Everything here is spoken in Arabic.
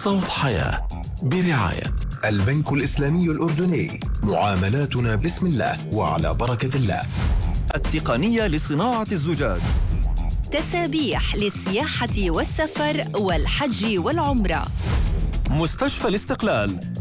صوت حياة برعاية البنك الإسلامي الأردني، معاملاتنا بسم الله وعلى بركة الله. التقنية لصناعة الزجاج، تسابيح للسياحة والسفر والحج والعمرة. مستشفى الاستقلال،